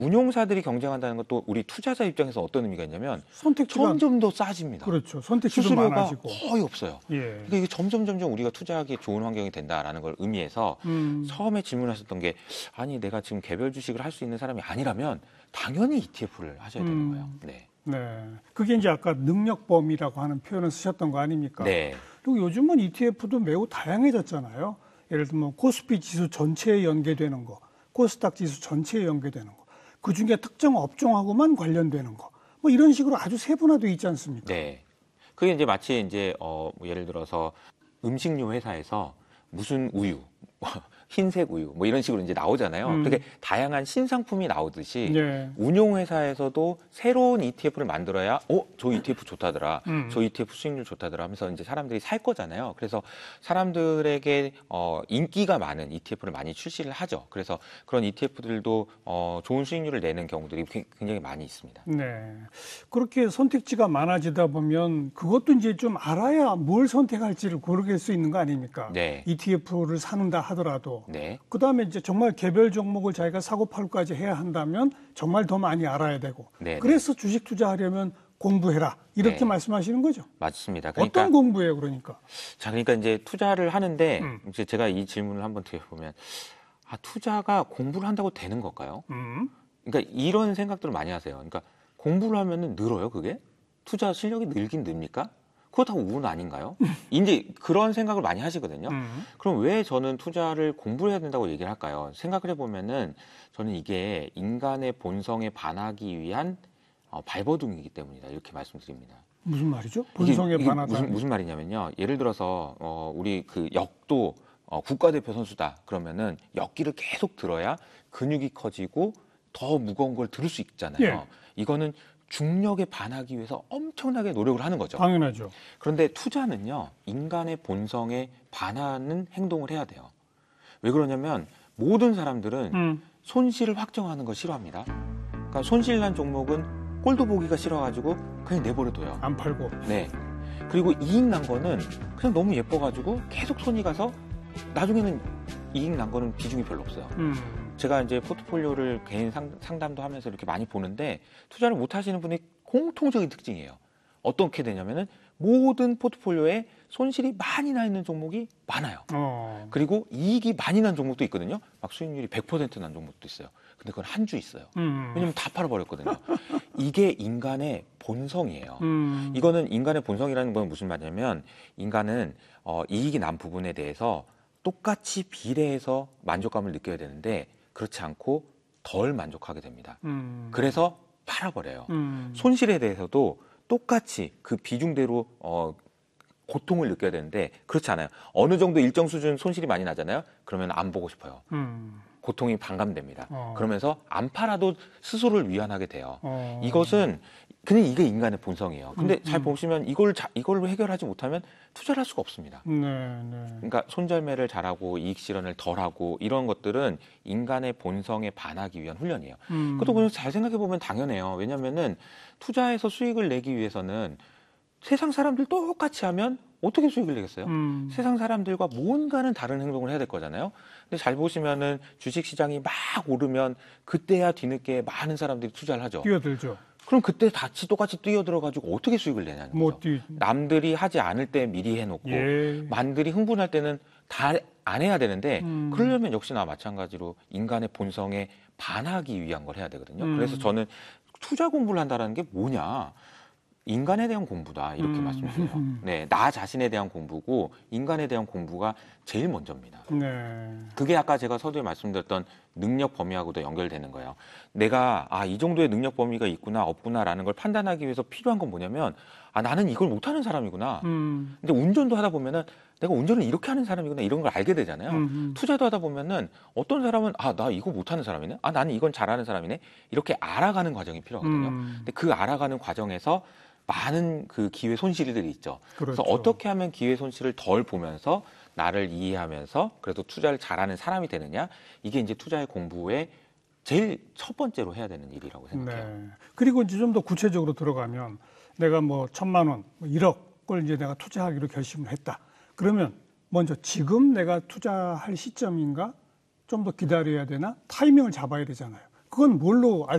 운용사들이 경쟁한다는 것도 우리 투자자 입장에서 어떤 의미가 있냐면 선택지가 점점 더 싸집니다. 그렇죠. 선택지도 수수료가 많아지고 거의 없어요. 예. 그러니까 이게 점점 우리가 투자하기 좋은 환경이 된다라는 걸 의미해서 처음에 질문하셨던 게 아니 내가 지금 개별 주식을 할 수 있는 사람이 아니라면 당연히 ETF를 하셔야 되는 거예요. 네. 네. 그게 이제 아까 능력범위라고 하는 표현을 쓰셨던 거 아닙니까? 네. 그리고 요즘은 ETF도 매우 다양해졌잖아요. 예를 들면 코스피 지수 전체에 연계되는 거, 코스닥 지수 전체에 연계되는 거, 그 중에 특정 업종하고만 관련되는 거, 뭐 이런 식으로 아주 세분화되어 있지 않습니까? 네. 그게 이제 마치 이제 뭐 예를 들어서 음식료 회사에서 무슨 우유, 흰색 우유, 뭐 이런 식으로 이제 나오잖아요. 그렇게 다양한 신상품이 나오듯이 네. 운용회사에서도 새로운 ETF를 만들어야, 저 ETF 좋다더라, 저 ETF 수익률 좋다더라 하면서 이제 사람들이 살 거잖아요. 그래서 사람들에게 인기가 많은 ETF를 많이 출시를 하죠. 그래서 그런 ETF들도 좋은 수익률을 내는 경우들이 굉장히 많이 있습니다. 네. 그렇게 선택지가 많아지다 보면 그것도 이제 좀 알아야 뭘 선택할지를 고르게 할 수 있는 거 아닙니까? 네. ETF를 사는다 하더라도. 네. 그 다음에 이제 정말 개별 종목을 자기가 사고 팔고까지 해야 한다면 정말 더 많이 알아야 되고. 네. 그래서 주식 투자하려면 공부해라. 이렇게 네. 말씀하시는 거죠. 맞습니다. 그러니까, 어떤 공부예요, 그러니까? 자, 그러니까 이제 투자를 하는데 이제 제가 이 질문을 한번 드려보면 투자가 공부를 한다고 되는 걸까요? 그러니까 이런 생각들을 많이 하세요. 그러니까 공부를 하면은 늘어요, 그게? 투자 실력이 늘긴 늡니까? 그렇다고 운은 아닌가요? 이제 그런 생각을 많이 하시거든요. 그럼 왜 저는 투자를 공부를 해야 된다고 얘기를 할까요? 생각을 해보면은 저는 이게 인간의 본성에 반하기 위한 발버둥이기 때문이다. 이렇게 말씀드립니다. 무슨 말이죠? 본성에 이게 반하다. 무슨 말이냐면요. 예를 들어서 우리 그 역도 국가대표 선수다. 그러면은 역기를 계속 들어야 근육이 커지고 더 무거운 걸 들을 수 있잖아요. 예. 이거는 중력에 반하기 위해서 엄청나게 노력을 하는 거죠. 당연하죠. 그런데 투자는요, 인간의 본성에 반하는 행동을 해야 돼요. 왜 그러냐면 모든 사람들은 손실을 확정하는 걸 싫어합니다. 그러니까 손실난 종목은 꼴도 보기가 싫어가지고 그냥 내버려둬요. 안 팔고. 네. 그리고 이익 난 거는 그냥 너무 예뻐가지고 계속 손이 가서 나중에는 이익 난 거는 비중이 별로 없어요. 제가 이제 포트폴리오를 개인 상담도 하면서 이렇게 많이 보는데 투자를 못 하시는 분의 공통적인 특징이에요. 어떻게 되냐면은 모든 포트폴리오에 손실이 많이 나 있는 종목이 많아요. 그리고 이익이 많이 난 종목도 있거든요. 막 수익률이 100% 난 종목도 있어요. 근데 그건 한 주 있어요. 왜냐면 다 팔아버렸거든요. 이게 인간의 본성이에요. 이거는 인간의 본성이라는 건 무슨 말이냐면 인간은 이익이 난 부분에 대해서 똑같이 비례해서 만족감을 느껴야 되는데 그렇지 않고 덜 만족하게 됩니다. 그래서 팔아버려요. 손실에 대해서도 똑같이 그 비중대로 고통을 느껴야 되는데 그렇지 않아요. 어느 정도 일정 수준 손실이 많이 나잖아요. 그러면 안 보고 싶어요. 고통이 반감됩니다. 그러면서 안 팔아도 스스로를 위안하게 돼요. 이것은 그냥 이게 인간의 본성이에요. 근데 잘 보시면 이걸로 해결하지 못하면 투자를 할 수가 없습니다. 그러니까 손절매를 잘하고 이익 실현을 덜하고 이런 것들은 인간의 본성에 반하기 위한 훈련이에요. 그것도 그냥 잘 생각해 보면 당연해요. 왜냐하면은 투자에서 수익을 내기 위해서는 세상 사람들 똑같이 하면 어떻게 수익을 내겠어요? 세상 사람들과 뭔가는 다른 행동을 해야 될 거잖아요. 근데 잘 보시면은 주식 시장이 막 오르면 그때야 뒤늦게 많은 사람들이 투자를 하죠. 뛰어들죠. 그럼 그때 같이 똑같이 뛰어들어가지고 어떻게 수익을 내냐는 거죠. 남들이 하지 않을 때 미리 해놓고 남들이 흥분할 때는 다 안 해야 되는데 그러려면 역시나 마찬가지로 인간의 본성에 반하기 위한 걸 해야 되거든요. 그래서 저는 투자 공부를 한다는 게 뭐냐. 인간에 대한 공부다 이렇게 말씀드려요. 네, 나 자신에 대한 공부고 인간에 대한 공부가 제일 먼저입니다. 네. 그게 아까 제가 서두에 말씀드렸던 능력 범위하고도 연결되는 거예요. 내가 이 정도의 능력 범위가 있구나 없구나라는 걸 판단하기 위해서 필요한 건 뭐냐면 나는 이걸 못하는 사람이구나. 근데 운전도 하다 보면은 내가 운전을 이렇게 하는 사람이구나 이런 걸 알게 되잖아요. 투자도 하다 보면은 어떤 사람은 나 이거 못하는 사람이네. 나는 이건 잘하는 사람이네. 이렇게 알아가는 과정이 필요하거든요. 근데 그 알아가는 과정에서 많은 그 기회 손실들이 있죠. 그렇죠. 그래서 어떻게 하면 기회 손실을 덜 보면서 나를 이해하면서 그래도 투자를 잘하는 사람이 되느냐 이게 이제 투자의 공부의 제일 첫 번째로 해야 되는 일이라고 생각해요. 네. 그리고 이제 좀 더 구체적으로 들어가면 내가 뭐 1,000만 원, 1억을 이제 내가 투자하기로 결심을 했다. 그러면 먼저 지금 내가 투자할 시점인가? 좀 더 기다려야 되나? 타이밍을 잡아야 되잖아요. 그건 뭘로 알